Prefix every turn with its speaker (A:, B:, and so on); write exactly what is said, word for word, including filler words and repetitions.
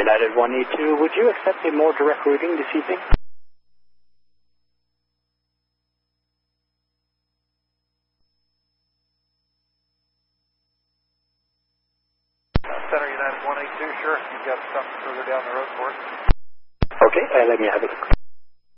A: United one eight two, would you accept a more direct routing this evening?
B: Center United one eight two, sure. You've got something further down the road for us.
A: Okay, uh, let me have a look.